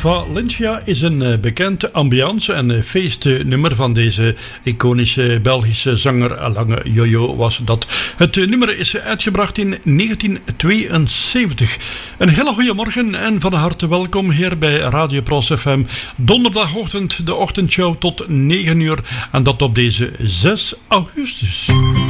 Valencia is een bekend ambiance- en feestnummer van deze iconische Belgische zanger. Lange Jojo was dat. Het nummer is uitgebracht in 1972. Een hele goede morgen en van harte welkom hier bij Radio Pros FM. Donderdagochtend, de ochtendshow tot 9 uur. En dat op deze 6 augustus.